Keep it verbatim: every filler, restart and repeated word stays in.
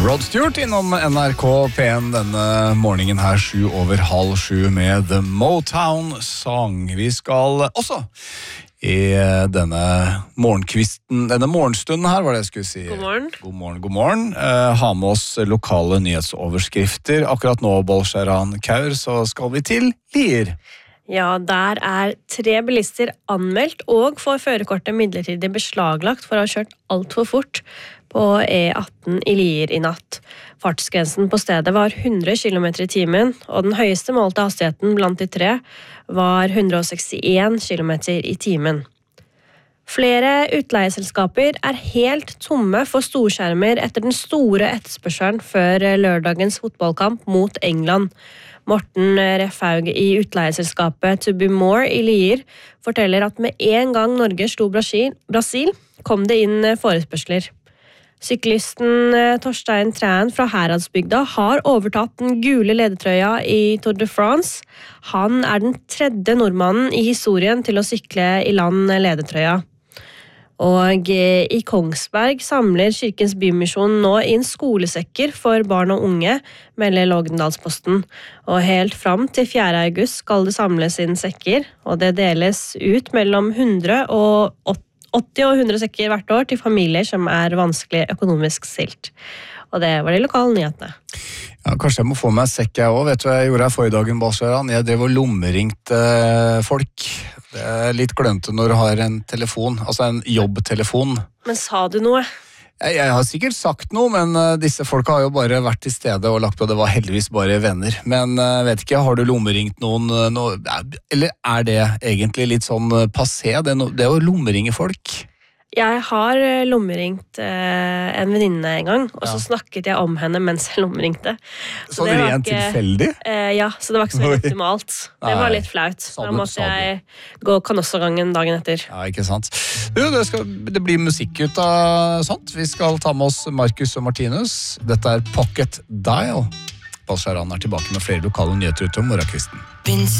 Rod Stewart innom N R K P en denne morgenen her, sju over halv sju med The Motown Song. Vi skal også i denne morgenkvisten, denne morgenstunden her, var det jeg skulle si. God morgen. God morgen, god morgen. Eh, ha med oss lokale nyhetsoverskrifter. Akkurat nå, Bolsharan Kaur, så skal vi til Lier. Ja, der er tre bilister anmeldt og får førerkortet midlertidig beslaglagt for å ha kjørt alt for fort på E atten i Lier i natt. Fartsgrensen på stedet var hundre kilometer i timen, og den høyeste målte hastigheten blant de tre var hundre sekstien kilometer i timen. Flere utleieselskaper er helt tomme for storskjermer etter den store etterspørselen før lørdagens fotballkamp mot England. Morten Refhaug i utleieselskapet To Be More i Lier forteller at med en gang Norge slo Brasil, Brasil kom det inn forespørsler. Syklisten Torstein Træn fra Heradsbygda har overtatt den gule ledertrøya i Tour de France. Han er den tredje nordmannen i historien til å sykle i land ledertrøya. Og i Kongsberg samler Kirkens Bymisjon nå inn skolesekker for barn og unge, melder Lågendalsposten. Og helt fram til fjerde august skal det samles inn sekker, og det deles ut mellom hundre og åtti og hundre sekker hvert år til familier som er vanskelig økonomisk stilt. Og det var de lokale nyhetene. Ja, kanskje jeg må få meg sekk jeg også. Vet du hva jeg gjorde her forrige dagen, Balsjøran? Jeg drev og lommeringte folk. Det er litt glemte når du har en telefon, altså en jobbtelefon. Men sa du noe? Jeg, jeg har sikkert sagt noe, men uh, disse folka har jo bare vært til stede og lagt på. Det var heldigvis bare venner. Men uh, vet ikke, har du lommeringt noen? Uh, noe, eller er det egentlig litt sånn uh, passé? Det, no, det er jo lommeringe folk. Jeg har lommeringt eh, en venninne en gang, og så ja. snakket jeg om henne mens jeg lommeringte. Så, så det rent ikke, tilfeldig? Eh, ja, så det var ikke så veldig optimalt. Det var litt flaut. Da måtte jeg gå kanossogangen dagen etter. Ja, ikke sant. Jo, det, skal, det blir musikk ut av sånt. Vi skal ta med oss Markus og Martinus. Dette er Pocket Dial. Balsjøran er tilbake med flere lokale nyheter ut om morgenkvisten.